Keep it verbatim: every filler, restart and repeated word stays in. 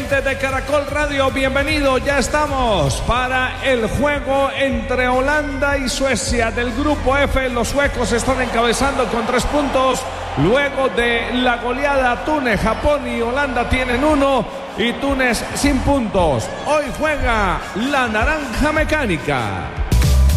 oyentes de Caracol Radio, bienvenidos. Ya estamos para el juego entre Holanda y Suecia del grupo F. Los suecos están encabezando con tres puntos. Luego de la goleada, Túnez, Japón y Holanda tienen uno y Túnez sin puntos. Hoy juega la Naranja Mecánica.